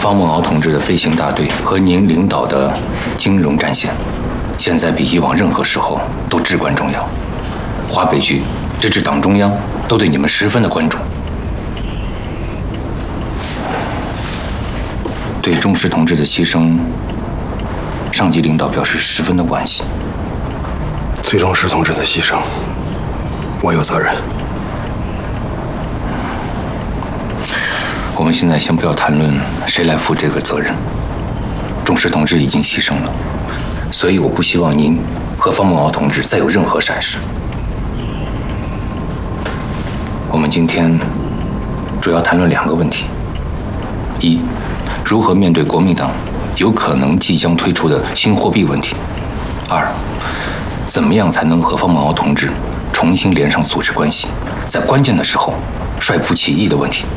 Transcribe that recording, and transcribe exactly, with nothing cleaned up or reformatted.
方梦敖同志的飞行大队和您领导的金融战线，现在比以往任何时候都至关重要。华北局直至党中央都对你们十分的关注。对钟石同志的牺牲，上级领导表示十分的惋惜。 崔钟石同志的牺牲，我有责任。 我们现在先不要谈论谁来负这个责任。钟石同志已经牺牲了，所以我不希望您和方梦敖同志再有任何闪失。我们今天主要谈论两个问题：一，如何面对国民党有可能即将推出的新货币问题；二，怎么样才能和方梦敖同志重新连上组织关系，在关键的时候率部起义的问题。